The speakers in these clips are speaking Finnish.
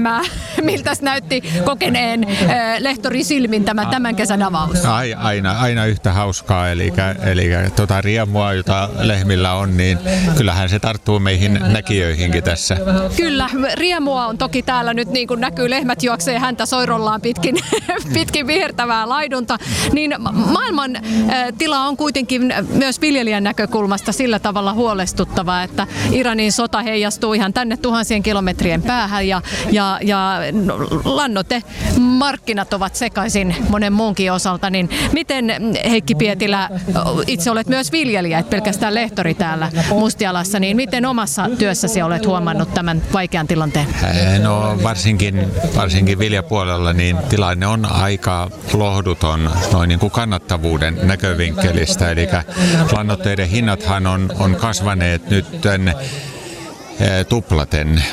lehmää. Miltäs näytti kokeneen lehtorin silmin tämän kesän avaus? Aina yhtä hauskaa, eli riemua, jota lehmillä on, niin kyllähän se tarttuu meihin näkijöihinkin tässä. Kyllä, riemua on toki täällä nyt, niin kuin näkyy, lehmät juoksee häntä soirollaan pitkin vihertävää laidunta. Niin maailman tila on kuitenkin myös viljelijän näkökulmasta sillä tavalla huolestuttava, että Iranin sota heijastuu ihan tänne tuhansien kilometrien päähän ja lannoitemarkkinat ovat sekaisin monen muunkin osalta. Niin miten, Heikki Pietilä, itse olet myös viljelijä, et pelkästään lehtori täällä Mustialassa, niin miten omassa työssäsi olet huomannut tämän vaikean tilanteen? No varsinkin viljapuolella niin tilanne on aika lohduton noin niin kuin kannattavuuden näkövinkkelistä. Eli lannoitteiden hinnathan on kasvaneet nyt tuplaten.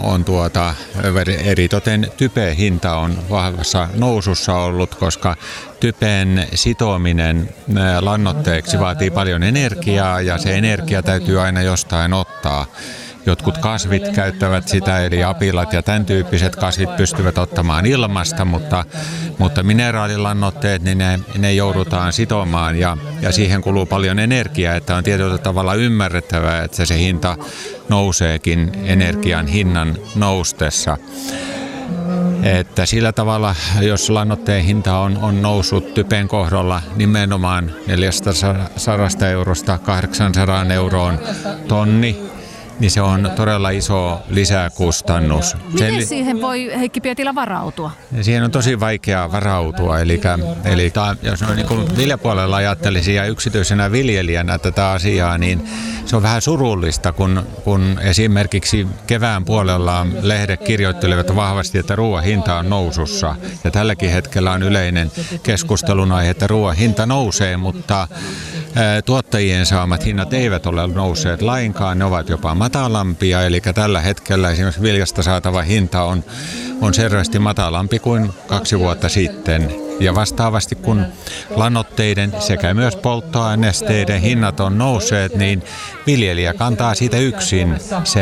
Eritoten typen hinta on vahvassa nousussa ollut, koska typen sitominen lannoitteeksi vaatii paljon energiaa ja se energia täytyy aina jostain ottaa. Jotkut kasvit käyttävät sitä, eli apilat ja tämän tyyppiset kasvit pystyvät ottamaan ilmasta, mutta mineraalilannoitteet, niin ne joudutaan sitomaan ja siihen kuluu paljon energiaa, että on tietyllä tavalla ymmärrettävää, että se hinta nouseekin energian hinnan noustessa. Että sillä tavalla, jos lannoitteen hinta on noussut typen kohdalla nimenomaan 400 eurosta 800 euroon tonni, niin se on todella iso lisäkustannus. Miten siihen voi, Heikki Pietilä, varautua? Siihen on tosi vaikea varautua. Eli jos on niin kuin viljapuolella ajattelisi ja yksityisenä viljelijänä tätä asiaa, niin se on vähän surullista, kun esimerkiksi kevään puolella lehdet kirjoittelevat vahvasti, että ruoan hinta on nousussa. Ja tälläkin hetkellä on yleinen keskustelun aihe, että ruoan hinta nousee, mutta tuottajien saamat hinnat eivät ole nousseet lainkaan, ne ovat jopa matalampia, eli tällä hetkellä esimerkiksi viljasta saatava hinta on selvästi matalampi kuin 2 vuotta sitten. Ja vastaavasti kun lannoitteiden sekä myös polttoainesteiden hinnat on nousseet, niin viljelijä kantaa siitä yksin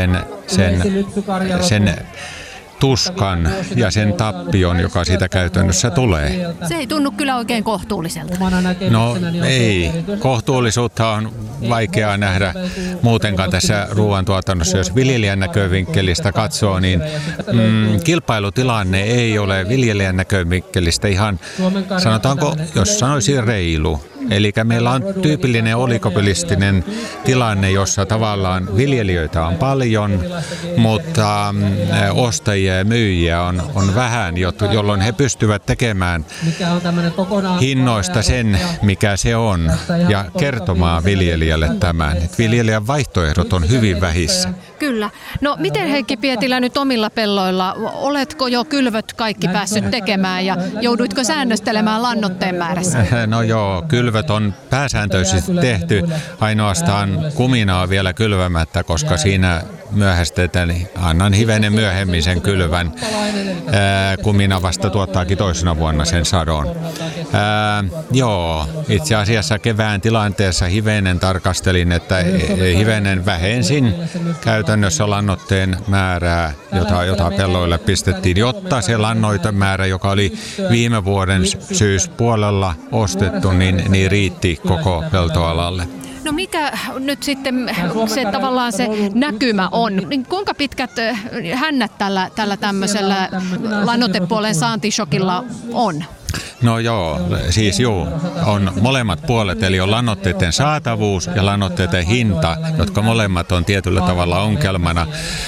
sen tuskan ja sen tappion, joka siitä käytännössä tulee. Se ei tunnu kyllä oikein kohtuulliselta. No ei. Kohtuullisuutta on vaikeaa nähdä muutenkaan tässä ruoantuotannossa. Jos viljelijän näkövinkkelistä katsoo, niin kilpailutilanne ei ole viljelijän näkövinkkelistä ihan, sanotaanko, jos sanoisin reilu. Eli meillä on tyypillinen oligopolistinen tilanne, jossa tavallaan viljelijöitä on paljon, mutta ostajia ja myyjiä on vähän, jolloin he pystyvät tekemään hinnoista sen, mikä se on, ja kertomaan viljelijälle tämän. Että viljelijän vaihtoehdot on hyvin vähissä. Kyllä. No miten, Heikki Pietilä, nyt omilla pelloilla, oletko jo kylvöt kaikki päässyt tekemään ja jouduitko säännöstelemään lannoitteen määrässä? No joo, kylvöt on pääsääntöisesti tehty, ainoastaan kumina on vielä kylvämättä, koska siinä myöhästetään, annan hivenen myöhemmin sen kylvän. Kumina vasta tuottaakin toisena vuonna sen sadon. Itse asiassa kevään tilanteessa hivenen tarkastelin, että hivenen vähensin käytännössä lannoitteen määrää, jota pelloille pistettiin, jotta se lannoitemäärä, joka oli viime vuoden syyspuolella ostettu, niin riitti koko peltoalalle. No mikä nyt sitten se tavallaan se näkymä on? Niin kuinka pitkät hännät tällä tämmöisellä lannoitepuolen saantishokilla on? No joo, on molemmat puolet, eli on lannoitteiden saatavuus ja lannoitteiden hinta, jotka molemmat on tietyllä tavalla ongelmana.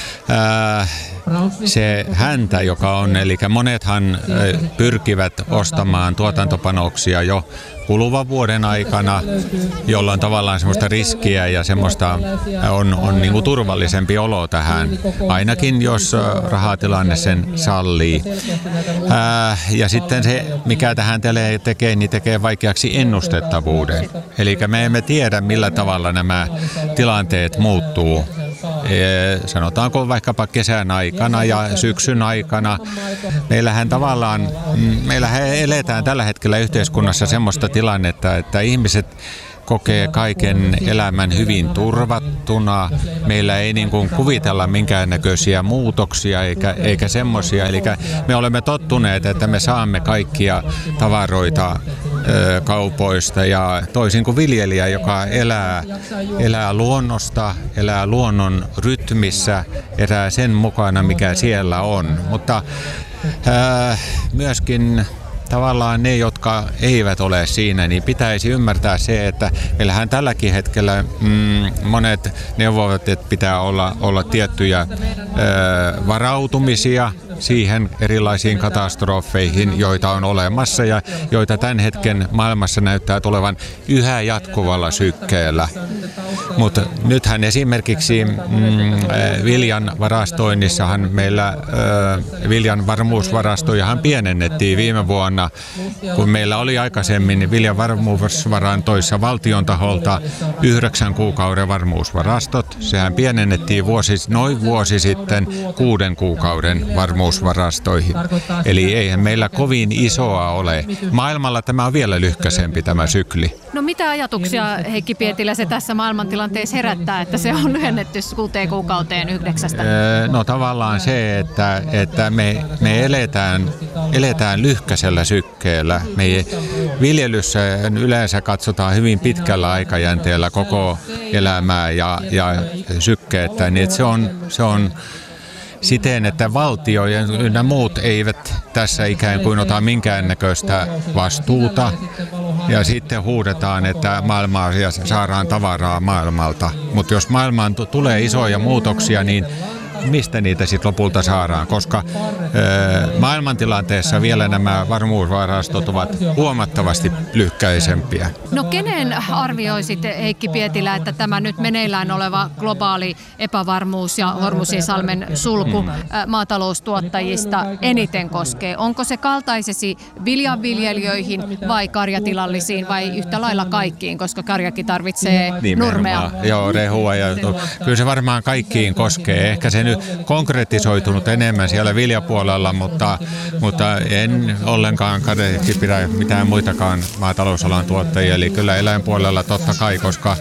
Se häntä, joka on, eli monethan pyrkivät ostamaan tuotantopanoksia jo kuluvan vuoden aikana, jolloin tavallaan semmoista riskiä ja semmoista on niin kuin turvallisempi olo tähän, ainakin jos rahatilanne sen sallii. Ja sitten se, mikä tähän tekee, niin tekee vaikeaksi ennustettavuuden. Eli me emme tiedä, millä tavalla nämä tilanteet muuttuu. Sanotaanko vaikkapa kesän aikana ja syksyn aikana. Meillähän eletään tällä hetkellä yhteiskunnassa semmoista tilannetta, että ihmiset kokee kaiken elämän hyvin turvattuna. Meillä ei niin kuin kuvitella minkäännäköisiä muutoksia eikä semmoisia. Eli me olemme tottuneet, että me saamme kaikkia tavaroita kaupoista ja toisin kuin viljelijä, joka elää luonnosta, elää luonnon rytmissä, elää sen mukana, mikä siellä on. Mutta myöskin tavallaan ne, jotka eivät ole siinä, niin pitäisi ymmärtää se, että meillähän tälläkin hetkellä monet neuvovat, että pitää olla tiettyjä varautumisia siihen erilaisiin katastrofeihin, joita on olemassa ja joita tämän hetken maailmassa näyttää tulevan yhä jatkuvalla sykkeellä. Mutta nythän esimerkiksi viljan varastoinnissahan meillä viljan varmuusvarastojahan pienennettiin viime vuonna, kun meillä oli aikaisemmin viljan varmuusvarantoissa valtion taholta 9 kuukauden varmuusvarastot. Sehän pienennettiin noin vuosi sitten 6 kuukauden varmuusvarastoihin. Eli eihän meillä kovin isoa ole. Maailmalla tämä on vielä lyhkäisempi tämä sykli. No mitä ajatuksia, Heikki Pietilä, se tässä maailmantilanteessa herättää, että se on lyhennetty 6 kuukauteen 9? No tavallaan se, että me eletään lyhkäisellä sykkeellä. Me viljelyssä yleensä katsotaan hyvin pitkällä aikajänteellä koko elämää ja sykkeettä, niin että se on siten, että valtio ja muut eivät tässä ikään kuin ota minkäännäköistä vastuuta ja sitten huudetaan, että maailmaa saadaan tavaraa maailmalta. Mutta jos maailmaan tulee isoja muutoksia, niin mistä niitä sitten lopulta saadaan, koska maailmantilanteessa vielä nämä varmuusvarastot ovat huomattavasti lyhkäisempiä. No kenen arvioisit, Heikki Pietilä, että tämä nyt meneillään oleva globaali epävarmuus ja Hormuzinsalmen sulku maataloustuottajista eniten koskee? Onko se kaltaisesi viljanviljelijöihin vai karjatilallisiin vai yhtä lailla kaikkiin, koska karjakin tarvitsee nurmea? Joo, rehua ja kyllä se varmaan kaikkiin koskee. Ehkä se nyt konkretisoitunut enemmän siellä viljapuolella, mutta en ollenkaan kadeeksi pidä mitään muitakaan maatalousalan tuottajia. Eli kyllä eläinpuolella totta kai, koska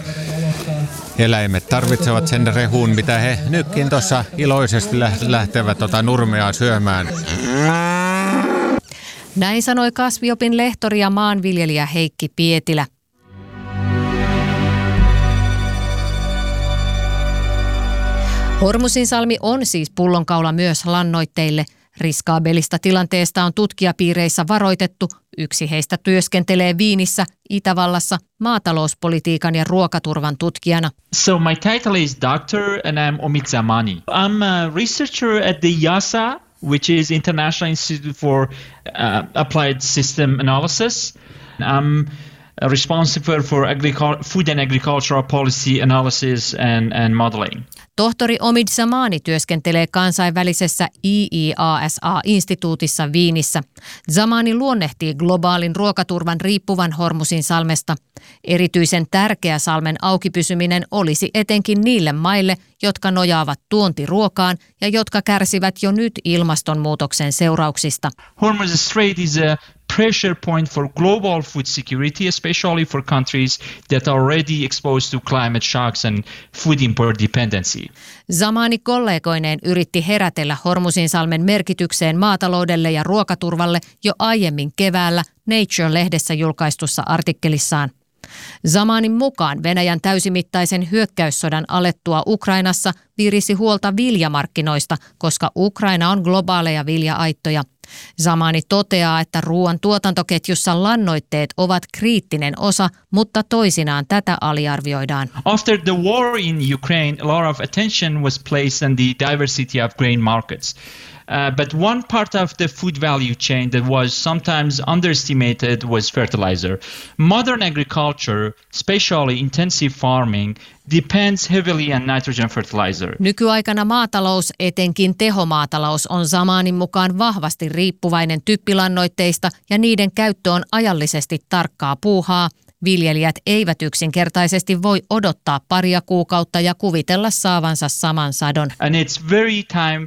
eläimet tarvitsevat sen rehun, mitä he nytkin tuossa iloisesti lähtevät nurmea syömään. Näin sanoi kasviopin lehtori ja maanviljelijä Heikki Pietilä. Hormuzinsalmi on siis pullonkaula myös lannoitteille. Riskaabelista tilanteesta on tutkijapiireissä varoitettu. Yksi heistä työskentelee Wienissä, Itävallassa, maatalouspolitiikan ja ruokaturvan tutkijana. So my title is doctor and I'm Omid Zamani. I'm a researcher at the IIASA, which is International Institute for Applied System Analysis. I'm responsible for food and agricultural policy analysis and modeling. Tohtori Omid Zamani työskentelee kansainvälisessä IIASA-instituutissa Wienissä. Zamani luonnehtii globaalin ruokaturvan riippuvan Hormuzinsalmesta. Erityisen tärkeä salmen auki pysyminen olisi etenkin niille maille, jotka nojaavat tuontiruokaan ja jotka kärsivät jo nyt ilmastonmuutoksen seurauksista. Hormuz Strait is a pressure point for global food security, especially for countries that are already exposed to climate shocks and food import dependency. Zamani kollegoineen yritti herätellä Hormuzinsalmen merkitykseen maataloudelle ja ruokaturvalle jo aiemmin keväällä Nature-lehdessä julkaistussa artikkelissaan. Zamanin mukaan Venäjän täysimittaisen hyökkäyssodan alettua Ukrainassa virisi huolta viljamarkkinoista, koska Ukraina on globaaleja vilja-aittoja. Zamani toteaa, että ruoan tuotantoketjussa lannoitteet ovat kriittinen osa, mutta toisinaan tätä aliarvioidaan. After the war in Ukraine, a lot of attention was placed on the diversity of grain markets. But one part of the food value chain that was sometimes underestimated was fertilizer. Modern agriculture, especially intensive farming, depends heavily on nitrogen fertilizer. Nykyaikana maatalous, etenkin tehomaatalous, on Zamanin mukaan vahvasti riippuvainen typpilannoitteista ja niiden käyttö on ajallisesti tarkkaa puuhaa. Viljelijät eivät yksinkertaisesti voi odottaa paria kuukautta ja kuvitella saavansa saman sadon. And it's very time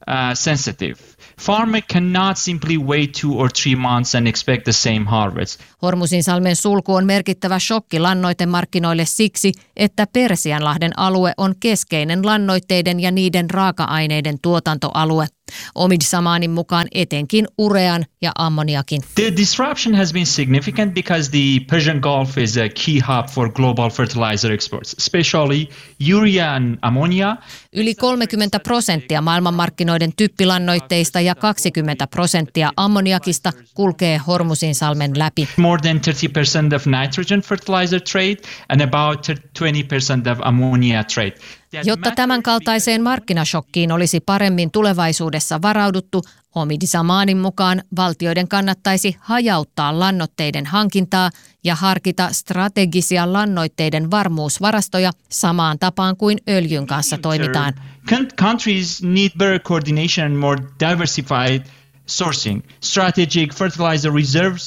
sensitive. Farmer cannot simply wait 2 or 3 months and expect the same harvest. Hormuzinsalmen sulku on merkittävä shokki lannoitemarkkinoille siksi, että Persianlahden alue on keskeinen lannoitteiden ja niiden raaka-aineiden tuotantoalue. Omid Zamanin mukaan etenkin urean ja ammoniakin. The disruption has been significant because the Persian Gulf is a key hub for global fertilizer exports, especially urea and ammonia. Yli 30% maailmanmarkkinoiden typpilannoitteista ja 20% ammoniakista kulkee Hormuzinsalmen läpi. More than 30% of nitrogen fertilizer trade and about 20% of ammonia trade. Jotta tämän kaltaiseen markkinashokkiin olisi paremmin tulevaisuudessa varauduttu, Omid Zamanin mukaan valtioiden kannattaisi hajauttaa lannoitteiden hankintaa ja harkita strategisia lannoitteiden varmuusvarastoja samaan tapaan kuin öljyn kanssa toimitaan. Countries need better coordination and more diversified sourcing. Strategic fertilizer reserves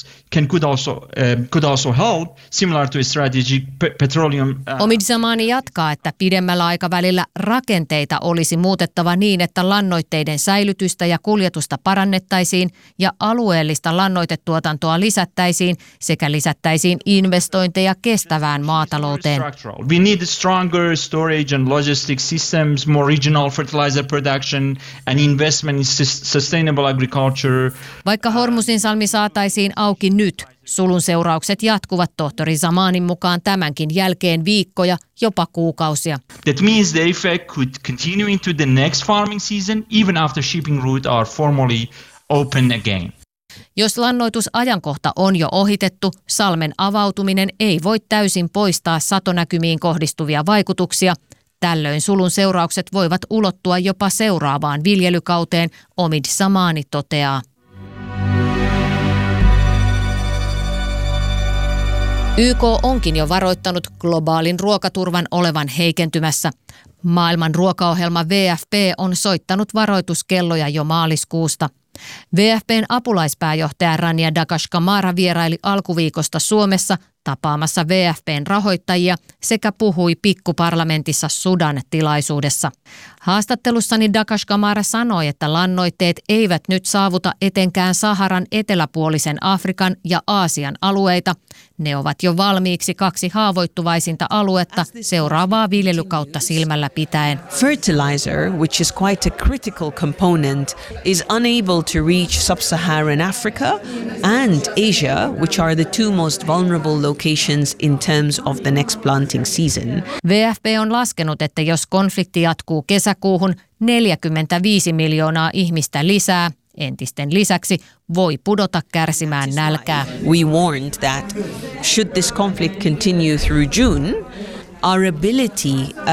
could also help, similar to a strategic petroleum. Omid Zamani jatkaa, että pidemmällä aikavälillä rakenteita olisi muutettava niin, että lannoitteiden säilytystä ja kuljetusta parannettaisiin ja alueellista lannoitetuotantoa lisättäisiin sekä lisättäisiin investointeja kestävään maatalouteen. We need stronger storage and logistics systems, more regional fertilizer production and investment in sustainable agriculture. Vaikka Hormuzinsalmi saataisiin auki nyt, sulun seuraukset jatkuvat tohtori Zamanin mukaan tämänkin jälkeen viikkoja, jopa kuukausia. That means the effect could continue into the next farming season even after shipping routes are formally open again. Jos lannoitusajankohta on jo ohitettu, salmen avautuminen ei voi täysin poistaa satonäkymiin kohdistuvia vaikutuksia. Tällöin sulun seuraukset voivat ulottua jopa seuraavaan viljelykauteen, Omid Zamani toteaa. YK onkin jo varoittanut globaalin ruokaturvan olevan heikentymässä. Maailman ruokaohjelma WFP on soittanut varoituskelloja jo maaliskuusta. WFPn apulaispääjohtaja Rania Dakashkamara vieraili alkuviikosta Suomessa tapaamassa WFPn rahoittajia sekä puhui pikkuparlamentissa Sudan-tilaisuudessa. Haastattelussani Dakashkamara sanoi, että lannoitteet eivät nyt saavuta etenkään Saharan eteläpuolisen Afrikan ja Aasian alueita. Ne ovat jo valmiiksi 2 haavoittuvaisinta aluetta seuraavaa viljelykautta silmällä pitäen. Fertilizer, which is quite a critical component, is unable to reach sub-Saharan Africa and Asia, which are the 2 most vulnerable locations in terms of the next planting season. WFP on laskenut, että jos konflikti jatkuu kesäkuuhun, 45 miljoonaa ihmistä lisää entisten lisäksi voi pudota kärsimään nälkää. We warned that should this conflict continue through June, our ability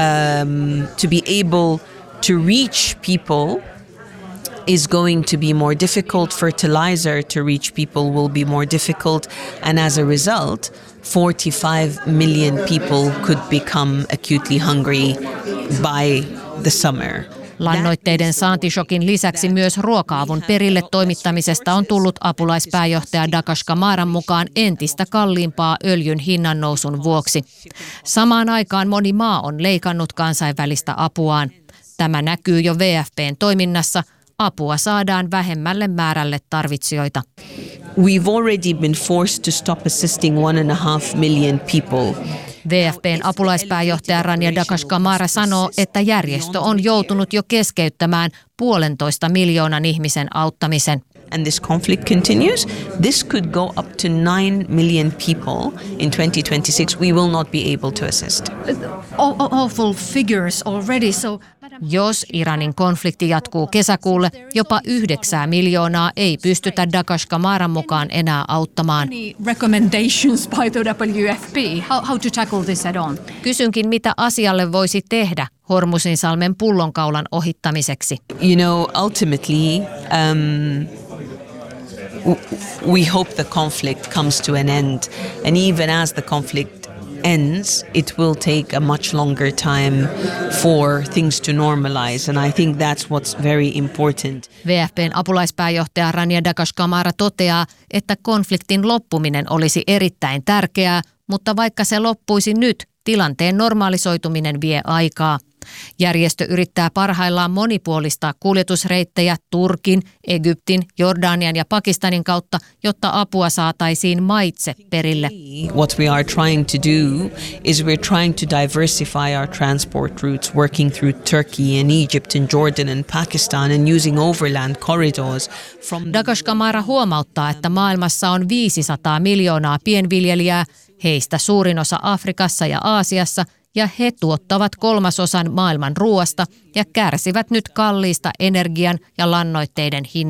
to be able to reach people is going to be more difficult. Fertilizer to reach people will be more difficult, and as a result, 45 million people could become acutely hungry by the summer. Lannoitteiden saantishokin lisäksi myös ruoka-avun perille toimittamisesta on tullut apulaispääjohtaja Dakashkamaran mukaan entistä kalliimpaa öljyn hinnannousun vuoksi. Samaan aikaan moni maa on leikannut kansainvälistä apuaan. Tämä näkyy jo WFPn toiminnassa. Apua saadaan vähemmälle määrälle tarvitsijoita. We've already been forced to stop assisting 1.5 million people. WFPn apulaispääjohtaja Rania Dakashkamara sanoo, että järjestö on joutunut jo keskeyttämään 1,5 miljoonan ihmisen auttamisen. And this conflict continues, this could go up to 9 million people in 2026. We will not be able to assist. Awful figures already, so... Jos Iranin konflikti jatkuu kesäkuulle, jopa 9 miljoonaa ei pystytä Dakashkamaran mukaan enää auttamaan. Recommendations by the WFP, how to tackle this head on? Kysynkin, mitä asialle voisi tehdä Hormuzinsalmen pullonkaulan ohittamiseksi. You know, ultimately, we hope the conflict comes to an end, and even as the conflict ends, it will take a much longer time for things to normalize, and I think that's what's very important. WFPn apulaispääjohtaja Rania Dakashkamara toteaa, että konfliktin loppuminen olisi erittäin tärkeää, mutta vaikka se loppuisi nyt, tilanteen normalisoituminen vie aikaa. Järjestö yrittää parhaillaan monipuolistaa kuljetusreittejä Turkin, Egyptin, Jordanian ja Pakistanin kautta, jotta apua saataisiin maitse perille. What we are trying to do is we're trying to diversify our transport routes, working through Turkey and Egypt and Jordan and Pakistan and using overland corridors from... Dagash Kamara huomauttaa, että maailmassa on 500 miljoonaa pienviljelijää, heistä suurin osa Afrikassa ja Aasiassa, ja he tuottavat 1/3 maailman ruoasta ja kärsivät nyt kalliista energian ja lannoitteiden hinnasta.